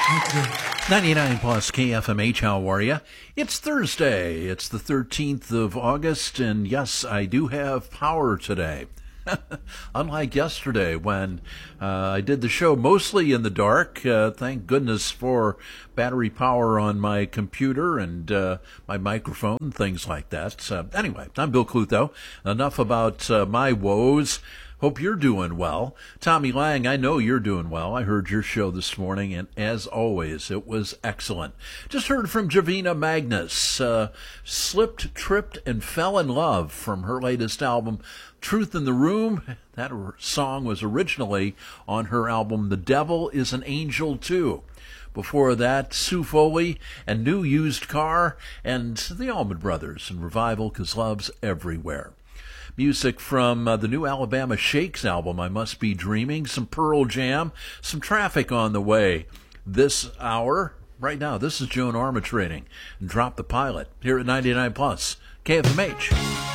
Thank you. 99 plus KFMH, how are you? It's Thursday. It's the 13th of August, and yes, I do have power today. Unlike yesterday when I did the show mostly in the dark. Thank goodness for battery power on my computer and my microphone, things like that. Anyway, I'm Bill Clutho. Enough about my woes. Hope you're doing well. Tommy Lang, I know you're doing well. I heard your show this morning, and as always, it was excellent. Just heard from Javina Magnus. Slipped, tripped, and fell in love from her latest album, Truth in the Room. That song was originally on her album, The Devil is an Angel Too. Before that, Sue Foley and New Used Car, and the Allman Brothers and Revival, 'Cause Love's Everywhere. Music from the new Alabama Shakes album, I Must Be Dreaming, some Pearl Jam, some Traffic on the way this hour. Right now, this is Joan Armatrading and Drop the Pilot here at 99 Plus KFMH.